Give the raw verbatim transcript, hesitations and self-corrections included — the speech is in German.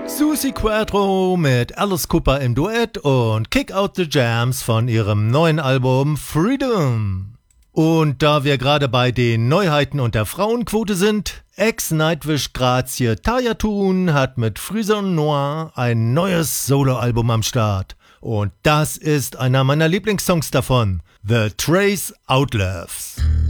Suzi Quatro mit Alice Cooper im Duett und Kick Out the Jams von ihrem neuen Album Freedom. Und da wir gerade bei den Neuheiten und der Frauenquote sind, Ex-Nightwish Grazie Tayatun hat mit Frison Noir ein neues Soloalbum am Start. Und das ist einer meiner Lieblingssongs davon, The Trace Outlives.